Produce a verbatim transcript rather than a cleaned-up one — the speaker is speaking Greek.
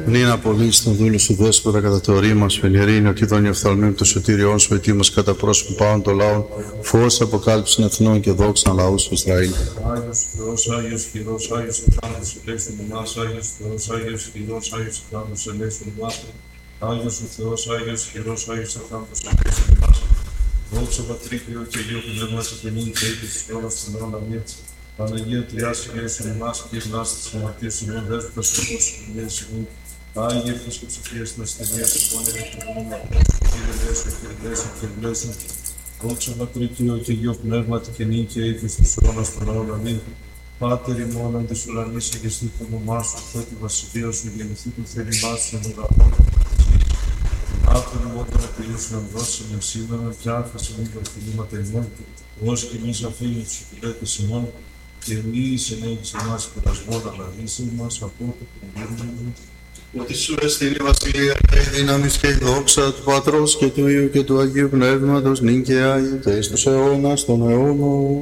Νίνα πολύ στον δούλο σου δέσποτα κατά το ρήμα σου, ελιερίνη, ότι δόνει οφθαλμίου το σωτήριόν σου, ετοίμος κατά πρόσωπο πάων των λαών, φως αποκάλυψη εθνών και δόξα λαού σου Ισραήλ. Άγιος Θεός, Άγιος Χειρός, Άγιος Θάνατος, ελέησον εμάς, Άγιος Θεός, Άγιος Χειρός, Άγιος Θάνατος, ελέησον εμάς. Άγιος ο Θεός, Άγιος Χειρός, Άγιος Θάνατος, ελέησον εμάς. Δόξα Πατρί και Υιό και Αγίου Πνεύματος και νυν και ήττης και αιώνας των αιώνων. Αμήν. Παναγία Τριάς, ελέησον εμάς και γυρνάς της αμαρτίας ημών, δέσποτα σωτός ημών ημών. Άγιε Υιός και ψυχίας των ασθενειών των πόνερων και των ομαρτών, και ελέησον και ελέησον και ελέησον. Δόξα Πατρί και Υιό και Αγίου Πνεύματος και νυν και ήττης και αιώνας των αιώνων. Αμήν. Πάτερ ημών εν της ουρανής, εγκαιστεί το όνομά σου, αυτό τη βασιλεία σου, γεννηθεί το θέλημά σου, εν ουρανό και της γης. Άπτον ημών των απειλήσεων να δώσουμε σήμερα, και άφησε μην τα φιλήματα ημών, ως και εμείς αφήνουμε τους υπηρέτες ημών, και μη συνέχισε εμάς περασμόν, αλλά λύσε μας από το πνεύμα. Ότι σου εστίν η βασιλεία και η δύναμη και η δόξα του Πατρός και του Υιού και του Αγίου Πνεύματος, νυν και άγιοι, εις τους αιώνας των αιώνων.